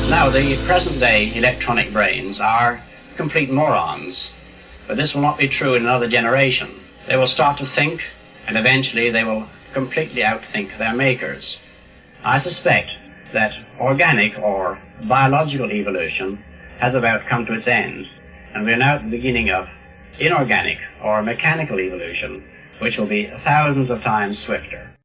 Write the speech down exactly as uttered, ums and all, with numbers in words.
Now, the present-day electronic brains are complete morons, but this will not be true in another generation. They will start to think, and eventually they will completely outthink their makers. I suspect that organic or biological evolution has about come to its end, and we are now at the beginning of inorganic or mechanical evolution, which will be thousands of times swifter.